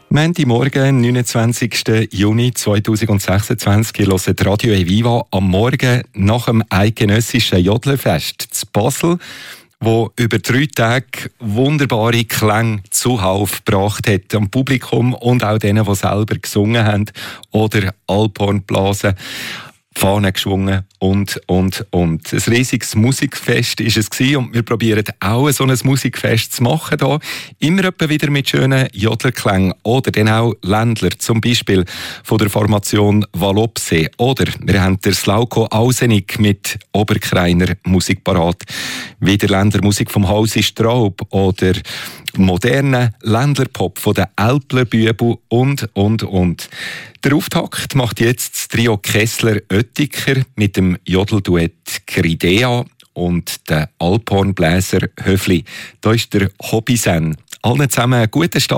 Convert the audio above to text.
Montagmorgen, 29. Juni 2026, ihr hört Radio Eviva am Morgen nach dem eidgenössischen Jodlerfest zu Basel, wo über 3 Tage wunderbare Klänge Zuhauf gebracht hat am Publikum und auch denen, die selber gesungen haben oder Alphorn geblasen, Fahnen geschwungen und. Ein riesiges Musikfest war es gewesen, und wir probieren auch so ein Musikfest zu machen hier. Immer etwa wieder mit schönen Jodlerklängen oder dann auch Ländler, zum Beispiel von der Formation Walopse. Oder wir haben den Slauko Ausenig mit Oberkreiner Musik parat. Wieder Ländlermusik vom Hausi Straub oder moderne Ländlerpop von den Älplerbübel und. Der Auftakt macht jetzt das Trio Kessler-Oettiker mit dem Jodelduett Gridea und den Alphornbläser Höfli. Da ist der Hobbysen. Allen zusammen einen guten Start